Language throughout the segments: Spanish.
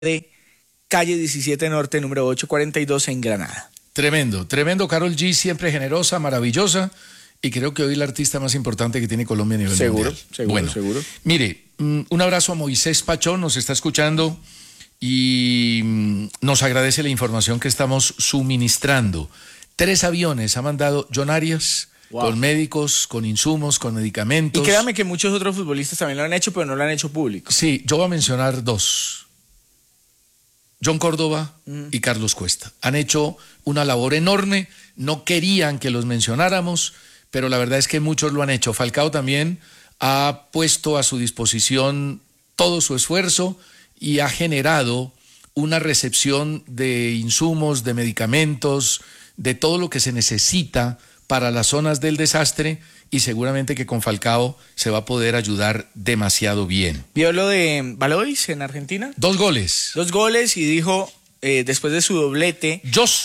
calle 17 Norte, número 842 en Granada. Tremendo, tremendo. Karol G, siempre generosa, maravillosa, y creo que hoy la artista más importante que tiene Colombia a nivel mundial. Seguro. Mire, un abrazo a Moisés Pachón, nos está escuchando y nos agradece la información que estamos suministrando. 3 aviones ha mandado John Arias, con médicos, con insumos, con medicamentos. Y créame que muchos otros futbolistas también lo han hecho, pero no lo han hecho público. Sí, yo voy a mencionar 2. John Córdoba y Carlos Cuesta. Han hecho una labor enorme, no querían que los mencionáramos, pero la verdad es que muchos lo han hecho. Falcao también ha puesto a su disposición todo su esfuerzo y ha generado una recepción de insumos, de medicamentos, de todo lo que se necesita para las zonas del desastre, y seguramente que con Falcao se va a poder ayudar demasiado bien. ¿Vio lo de Valois en Argentina? 2 goles. 2 goles y dijo, después de su doblete,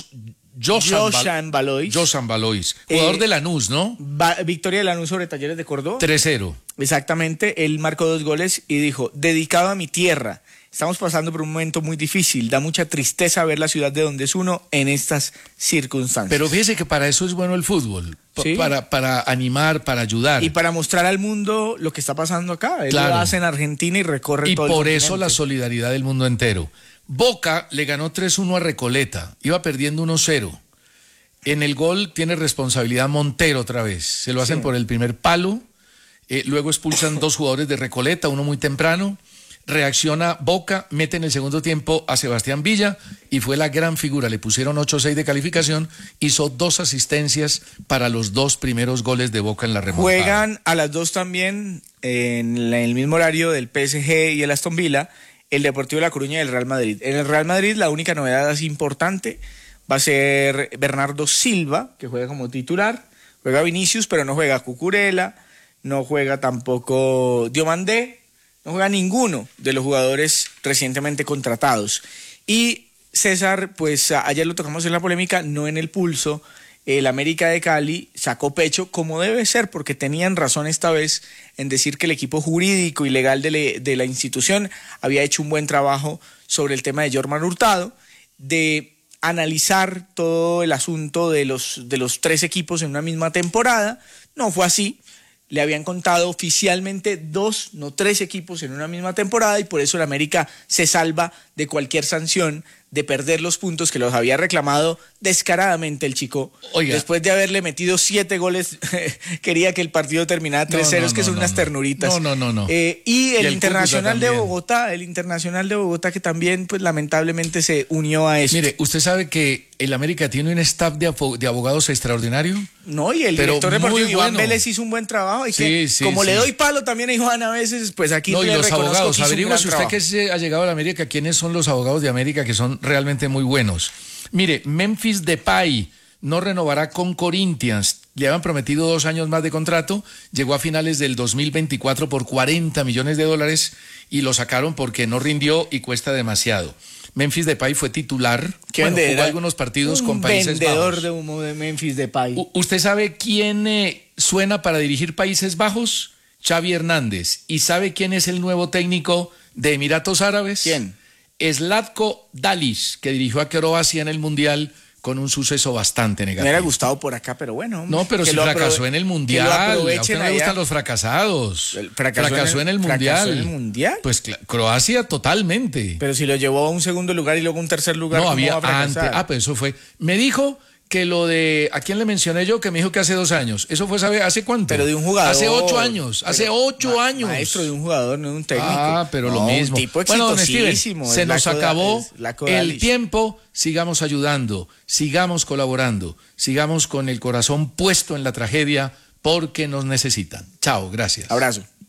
Josan Valois, jugador de Lanús, ¿no? Victoria de Lanús sobre Talleres de Córdoba. 3-0. Exactamente, él marcó 2 goles y dijo, dedicado a mi tierra. Estamos pasando por un momento muy difícil, da mucha tristeza ver la ciudad de donde es uno en estas circunstancias. Pero fíjese que para eso es bueno el fútbol, ¿sí? para animar, para ayudar. Y para mostrar al mundo lo que está pasando acá. Él lo hace en Argentina y recorre todo el continente. Y por eso la solidaridad del mundo entero. Boca le ganó 3-1 a Recoleta, iba perdiendo 1-0. En el gol tiene responsabilidad Montero otra vez, se lo hacen por el primer palo, luego expulsan 2 jugadores de Recoleta, uno muy temprano. Reacciona Boca, mete en el segundo tiempo a Sebastián Villa y fue la gran figura. Le pusieron 8-6 de calificación, hizo 2 asistencias para los 2 primeros goles de Boca en la remontada. Juegan a las 2 también en el mismo horario del PSG y el Aston Villa, el Deportivo La Coruña y el Real Madrid. En el Real Madrid la única novedad así importante va a ser Bernardo Silva, que juega como titular. Juega Vinicius, pero no juega Cucurella, no juega tampoco Diomandé. No juega ninguno de los jugadores recientemente contratados. Y César, pues ayer lo tocamos en la polémica, no en el pulso. El América de Cali sacó pecho como debe ser, porque tenían razón esta vez en decir que el equipo jurídico y legal de la institución había hecho un buen trabajo sobre el tema de Jorman Hurtado, de analizar todo el asunto de los 3 equipos en una misma temporada. No fue así. Le habían contado oficialmente 2, no 3 equipos en una misma temporada, y por eso el América se salva de cualquier sanción de perder los puntos que los había reclamado descaradamente el chico. Oiga, después de haberle metido 7 goles, quería que el partido terminara 3-0, que son unas ternuritas. No. Y el Internacional de Bogotá, que también pues lamentablemente se unió a eso. Mire, ¿usted sabe que el América tiene un staff de abogados extraordinario? No, y el director deportivo Iván Vélez hizo un buen trabajo. Y que, como le doy palo también a Iván a veces, pues aquí no, le y los abogados, averigüe si usted que se ha llegado a la América, ¿quiénes son los abogados de América que son realmente muy buenos? Mire, Memphis Depay no renovará con Corinthians. Le habían prometido 2 años más de contrato, llegó a finales del 2024 por $40 millones y lo sacaron porque no rindió y cuesta demasiado. Memphis Depay fue titular, jugó algunos partidos con Países Bajos. Vendedor de humo de Memphis Depay. ¿Usted sabe quién suena para dirigir Países Bajos? Xavi Hernández. ¿Y sabe quién es el nuevo técnico de Emiratos Árabes? ¿Quién? Zlatko Dalic, que dirigió a Croacia en el Mundial con un suceso bastante negativo. Me hubiera gustado por acá, pero bueno. No, pero si fracasó en el Mundial. ¿A usted no le gustan los fracasados? Fracasó en el Mundial. ¿Fracasó en el Mundial? Pues Croacia totalmente. Pero si lo llevó a un segundo lugar y luego a un tercer lugar, no, había va a fracasar? antes. Pues eso fue. Me dijo que lo de, ¿a quién le mencioné yo? Que me dijo que hace 2 años. ¿Eso fue, sabe, hace cuánto? Pero de un jugador. Hace 8 años. Hace 8 años. Maestro, de un jugador, no de un técnico. Pero lo mismo. Un tipo exitosísimo. Bueno, se nos acabó el tiempo. Sigamos ayudando, sigamos colaborando, sigamos con el corazón puesto en la tragedia porque nos necesitan. Chao, gracias. Abrazo.